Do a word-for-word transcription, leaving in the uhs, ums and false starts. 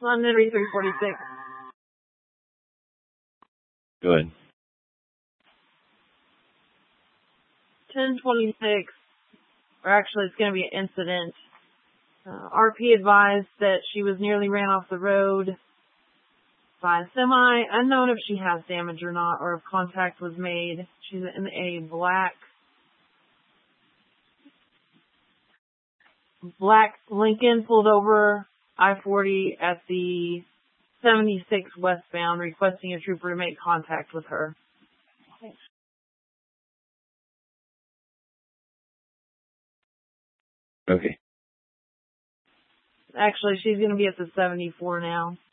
London three forty-six. Go ahead. ten twenty-six, or actually it's going to be an incident. Uh, R P advised that she was nearly ran off the road by a semi. Unknown if she has damage or not, or if contact was made. She's in a black, black Lincoln, pulled over I forty at the seventy-six westbound, requesting a trooper to make contact with her. Okay. Actually, she's going to be at the seventy-four now.